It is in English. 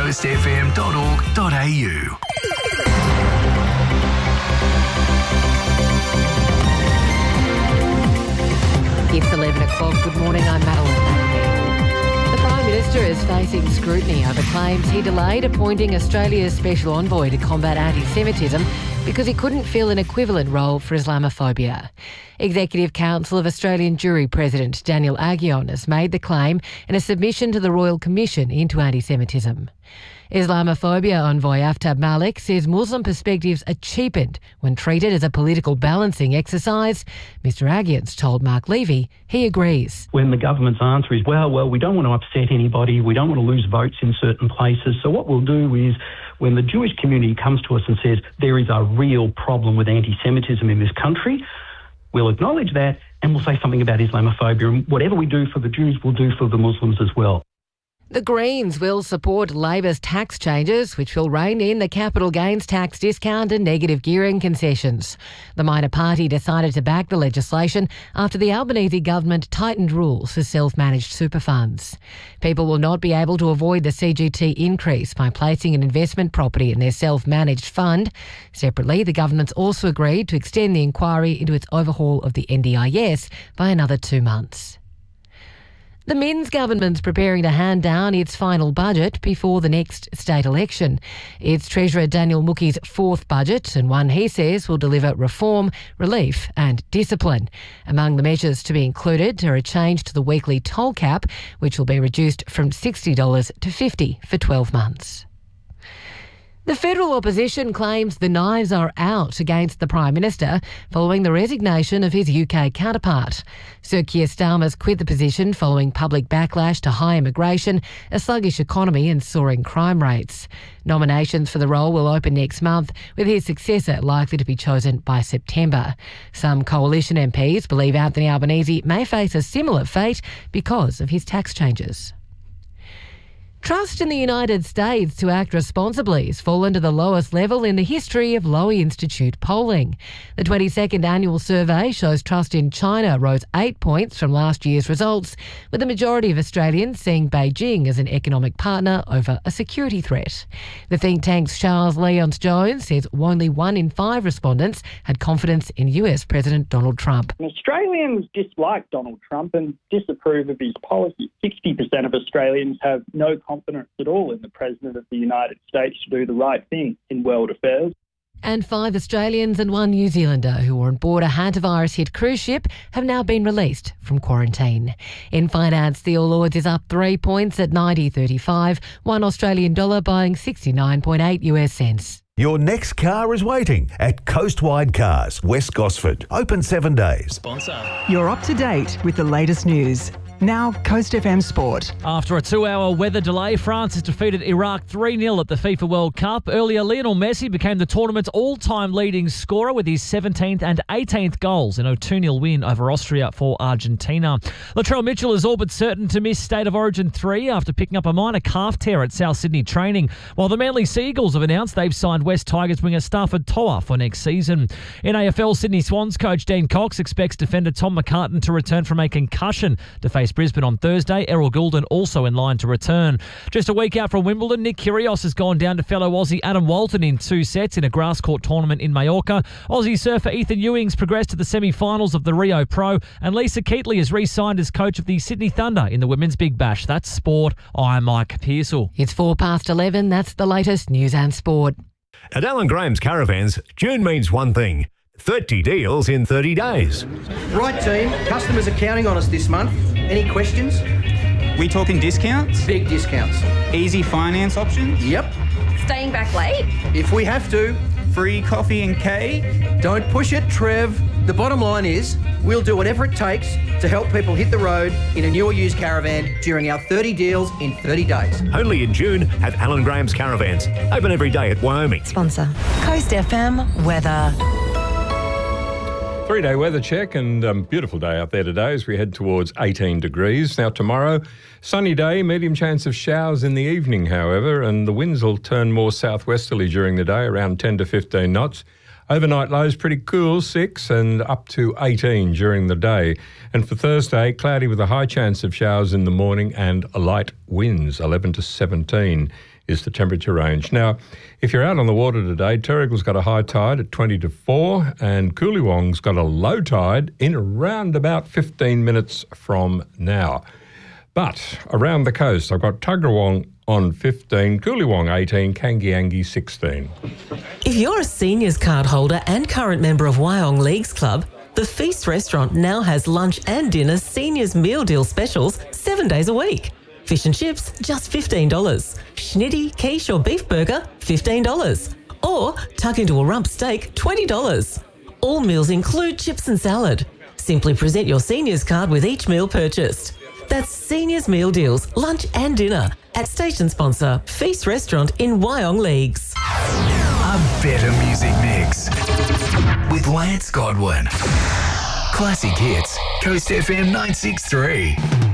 coastfm.org.au. It's 11 o'clock. Good morning, I'm Madeline. The Prime Minister is facing scrutiny over claims he delayed appointing Australia's special envoy to combat anti-Semitism because he couldn't fill an equivalent role for Islamophobia. Executive Council of Australian Jury President Daniel Aghion has made the claim in a submission to the Royal Commission into anti-Semitism. Islamophobia envoy Aftab Malik says Muslim perspectives are cheapened when treated as a political balancing exercise. Mr Agyon's told Mark Levy he agrees. When the government's answer is, well, we don't want to upset anybody, we don't want to lose votes in certain places, so what we'll do is when the Jewish community comes to us and says there is a real problem with anti-Semitism in this country, we'll acknowledge that and we'll say something about Islamophobia, and whatever we do for the Jews, we'll do for the Muslims as well. The Greens will support Labor's tax changes, which will rein in the capital gains tax discount and negative gearing concessions. The minor party decided to back the legislation after the Albanese government tightened rules for self-managed super funds. People will not be able to avoid the CGT increase by placing an investment property in their self-managed fund. Separately, the government's also agreed to extend the inquiry into its overhaul of the NDIS by another 2 months. The Minns government's preparing to hand down its final budget before the next state election. It's Treasurer Daniel Mookie's fourth budget, and one he says will deliver reform, relief and discipline. Among the measures to be included are a change to the weekly toll cap, which will be reduced from $60 to $50 for 12 months. The federal opposition claims the knives are out against the Prime Minister following the resignation of his UK counterpart. Sir Keir Starmer's quit the position following public backlash to high immigration, a sluggish economy and soaring crime rates. Nominations for the role will open next month, with his successor likely to be chosen by September. Some coalition MPs believe Anthony Albanese may face a similar fate because of his tax changes. Trust in the United States to act responsibly has fallen to the lowest level in the history of Lowy Institute polling. The 22nd annual survey shows trust in China rose 8 points from last year's results, with the majority of Australians seeing Beijing as an economic partner over a security threat. The think tank's Charles Lyons-Jones says only 1 in 5 respondents had confidence in US President Donald Trump. Australians dislike Donald Trump and disapprove of his policies. 60% of Australians have no confidence at all in the President of the United States to do the right thing in world affairs. And 5 Australians and 1 New Zealander who were on board a hantavirus-hit cruise ship have now been released from quarantine. In finance, the All Ords is up 3 points at 90.35, 1 Australian dollar buying 69.8 US cents. Your next car is waiting at Coastwide Cars, West Gosford. Open 7 days. Sponsor. You're up to date with the latest news. Now, Coast FM Sport. After a 2-hour weather delay, France has defeated Iraq 3-0 at the FIFA World Cup. Earlier, Lionel Messi became the tournament's all-time leading scorer with his 17th and 18th goals in a 2-0 win over Austria for Argentina. Latrell Mitchell is all but certain to miss State of Origin 3 after picking up a minor calf tear at South Sydney training, while the Manly Seagulls have announced they've signed West Tigers winger Stafford Toa for next season. In AFL, Sydney Swans coach Dean Cox expects defender Tom McCartan to return from a concussion to face Brisbane on Thursday. Errol Goulden also in line to return. Just a week out from Wimbledon, Nick Kyrgios has gone down to fellow Aussie Adam Walton in 2 sets in a grass court tournament in Mallorca. Aussie surfer Ethan Ewing's progressed to the semi-finals of the Rio Pro, and Lisa Keatley has re-signed as coach of the Sydney Thunder in the Women's Big Bash. That's sport. I'm Mike Pearsall. It's 11:04. That's the latest news and sport. At Alan Graham's Caravans, June means one thing: 30 deals in 30 days. Right, team. Customers are counting on us this month. Any questions? We talking discounts? Big discounts. Easy finance options? Yep. Staying back late? If we have to. Free coffee and cake? Don't push it, Trev. The bottom line is we'll do whatever it takes to help people hit the road in a new or used caravan during our 30 deals in 30 days. Only in June at Alan Graham's Caravans. Open every day at Wyoming. Sponsor. Coast FM Weather. 3-day weather check, and beautiful day out there today as we head towards 18 degrees. Now tomorrow, sunny day, medium chance of showers in the evening, however, and the winds will turn more southwesterly during the day, around 10 to 15 knots. Overnight lows pretty cool, 6 and up to 18 during the day. And for Thursday, cloudy with a high chance of showers in the morning and light winds, 11 to 17 is the temperature range. Now, if you're out on the water today, Terrigal's got a high tide at 20 to 4 and Coolywong's got a low tide in around about 15 minutes from now. But around the coast, I've got Tuggerawong on 15, Coolywong 18, Kangiangi 16. If you're a seniors card holder and current member of Wyong Leagues Club, the Feast restaurant now has lunch and dinner seniors meal deal specials 7 days a week. Fish and chips, just $15. Schnitty, quiche or beef burger, $15. Or tuck into a rump steak, $20. All meals include chips and salad. Simply present your seniors card with each meal purchased. That's Seniors Meal Deals, lunch and dinner at station sponsor Feast Restaurant in Wyong Leagues. A better music mix with Lance Godwin. Classic hits, Coast FM 963.